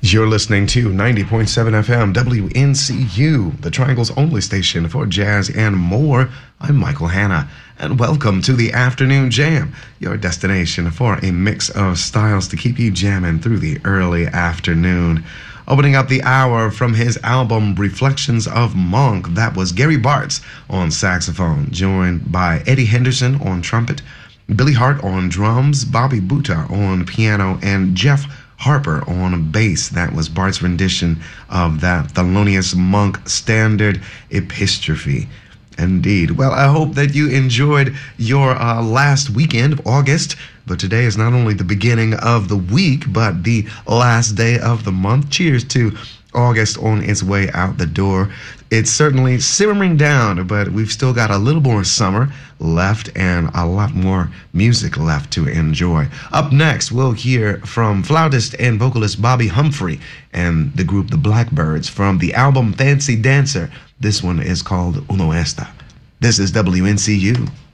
You're listening to 90.7 FM WNCU, the Triangle's only station for jazz and more. I'm Michael Hanna, and welcome to the Afternoon Jam, your destination for a mix of styles to keep you jamming through the early afternoon. Opening up the hour from his album Reflections of Monk, that was Gary Bartz on saxophone, joined by Eddie Henderson on trumpet, Billy Hart on drums, Bobby Buta on piano, and Jeff Harper on bass. That was Bart's rendition of that Thelonious Monk standard Epistrophe. Indeed. Well, I hope that you enjoyed your last weekend of August, but today is not only the beginning of the week, but the last day of the month. Cheers to August on its way out the door. It's certainly simmering down, but we've still got a little more summer left and a lot more music left to enjoy. Up next, we'll hear from flautist and vocalist Bobby Humphrey and the group The Blackbirds from the album Fancy Dancer. This one is called Uno Esta. This is WNCU.